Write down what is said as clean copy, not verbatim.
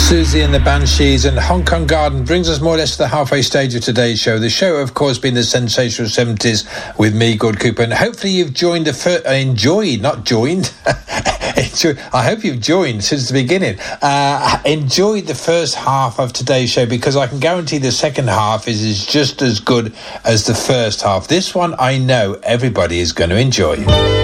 Susie and the Banshees and Hong Kong Garden brings us more or less to the halfway stage of today's show. The show, of course, being the sensational 70s with me, Gord Cooper, and hopefully you've enjoyed. I hope you've joined since the beginning. Enjoyed the first half of today's show, because I can guarantee the second half is just as good as the first half. This one I know everybody is going to enjoy.